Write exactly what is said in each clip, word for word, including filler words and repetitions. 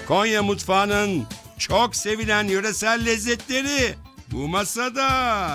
Konya mutfağının çok sevilen yöresel lezzetleri bu masada.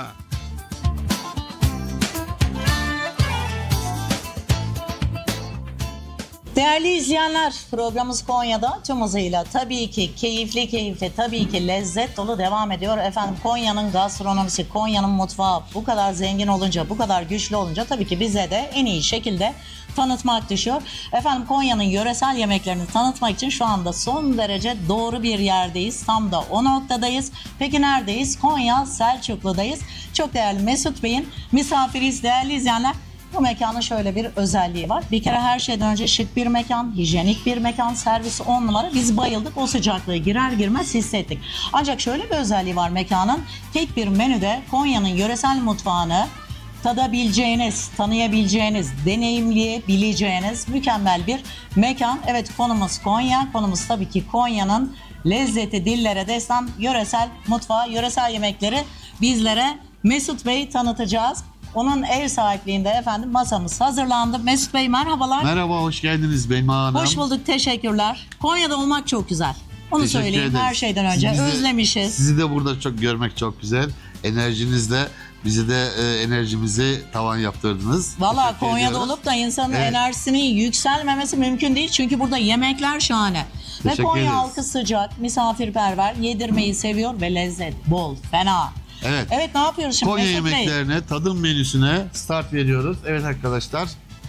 Değerli izleyenler, programımız Konya'da tüm hızıyla tabii ki keyifli keyifli, tabii ki lezzet dolu devam ediyor. Efendim Konya'nın gastronomisi, Konya'nın mutfağı bu kadar zengin olunca, bu kadar güçlü olunca tabii ki bize de en iyi şekilde tanıtmak düşüyor. Efendim Konya'nın yöresel yemeklerini tanıtmak için şu anda son derece doğru bir yerdeyiz. Tam da o noktadayız. Peki neredeyiz? Konya Selçuklu'dayız. Çok değerli Mesut Bey'in misafiriyiz değerli izleyenler. Bu mekanın şöyle bir özelliği var. Bir kere her şeyden önce şık bir mekan, hijyenik bir mekan, servis on numara. Biz bayıldık, o sıcaklığı girer girmez hissettik. Ancak şöyle bir özelliği var mekanın. Tek bir menüde Konya'nın yöresel mutfağını tadabileceğiniz, tanıyabileceğiniz, deneyimleyebileceğiniz mükemmel bir mekan. Evet, konumuz Konya. Konumuz tabii ki Konya'nın lezzeti dillere destan yöresel mutfağı, yöresel yemekleri bizlere Mesut Bey tanıtacağız. Onun ev sahipliğinde efendim masamız hazırlandı. Mesut Bey merhabalar. Merhaba, hoş geldiniz Belma Hanım. Hoş bulduk, teşekkürler. Konya'da olmak çok güzel. Onu Teşekkür söyleyeyim ederiz. her şeyden önce. Sizi de- Özlemişiz. Sizi de burada çok görmek çok güzel. Enerjinizle bizi de e, enerjimizi tavan yaptırdınız. Valla Teşekkür Konya'da ediyoruz. olup da insanın Evet. enerjisinin yükselmemesi mümkün değil. Çünkü burada yemekler şahane. Ve Teşekkür Konya ederiz. halkı sıcak, misafirperver, yedirmeyi seviyor ve lezzet bol, fena. Evet. Evet, ne yapıyoruz şimdi Konya Mesut Bey? yemeklerine, tadım menüsüne start veriyoruz. Evet arkadaşlar.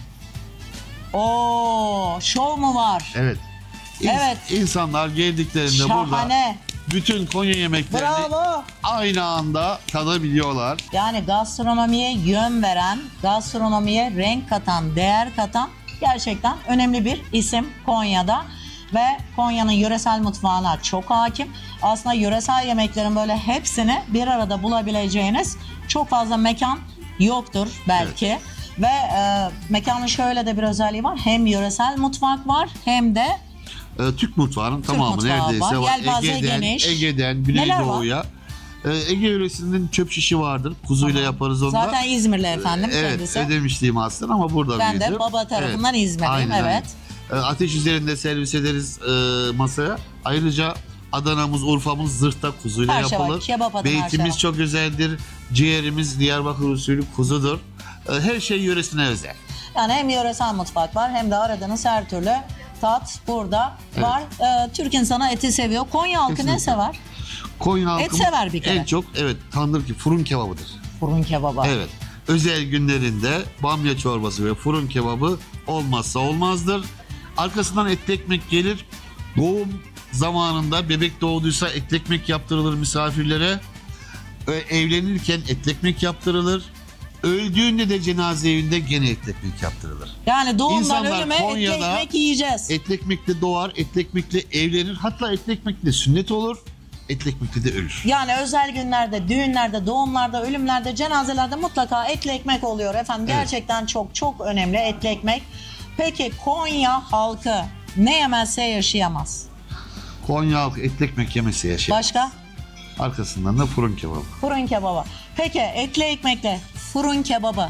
Oo, şov mu var? Evet. İns- Evet. İnsanlar geldiklerinde burada Şahane. bütün Konya yemeklerini Bravo. aynı anda tadabiliyorlar. Yani gastronomiye yön veren, gastronomiye renk katan, değer katan gerçekten önemli bir isim Konya'da. Ve Konya'nın yöresel mutfağına çok hakim. Aslında yöresel yemeklerin böyle hepsini bir arada bulabileceğiniz çok fazla mekan yoktur belki. Ve e, mekanın şöyle de bir özelliği var. Hem yöresel mutfak var hem de Ee, Türk mutfağının tamamı mutfağı neredeyse var. var. Yelpaze Ege'den, geniş. Ege'den Neler var? Güneydoğu'ya. Ee, Ege yöresinin çöp şişi vardır. Kuzuyla yaparız onu da. zaten İzmirli efendim Evet, kendisi. Ödemişliğim aslında ama burada Ben de büyüdüm. baba tarafından İzmirliyim, aynen, evet. aynen. Ee, Ateş üzerinde servis ederiz e, masaya. Ayrıca Adana'mız, Urfa'mız zırhta kuzuyla Her şey var, yapılır. kebap adı, her şey Beytimiz var. çok özeldir. Ciğerimiz Diyarbakır usulü kuzudur. Ee, her şey yöresine özel. Yani hem yöresel mutfak var hem de aradığınız her türlü tat burada Evet. var. Ee, Türk insanı eti seviyor. Konya halkı ne Kesinlikle. sever? Konya halkı Et sever bir kere. en çok evet tandır ki fırın kebabıdır. Fırın kebaba. Evet. Özel günlerinde bamya çorbası ve fırın kebabı olmazsa olmazdır. Arkasından etli ekmek gelir. Doğum zamanında bebek doğduysa etli ekmek yaptırılır misafirlere. Ee, Evlenirken etli ekmek yaptırılır. Öldüğünde de cenaze evinde gene etli ekmek yaptırılır. Yani doğumdan İnsanlar ölüme etli Konya'da ekmek yiyeceğiz. Etli ekmekle doğar, etli ekmekle evlenir. Hatta etli ekmekle sünnet olur, etli ekmekle de ölür. Yani özel günlerde, düğünlerde, doğumlarda, ölümlerde, cenazelerde mutlaka etli ekmek oluyor efendim. Evet. Gerçekten çok çok önemli etli ekmek. Peki Konya halkı ne yemezse yaşayamaz. Konya halkı etli ekmek yemesi yaşar. Başka? Arkasından da fırın kebabı. Fırın kebaba. Peki etli ekmekle fırın kebabı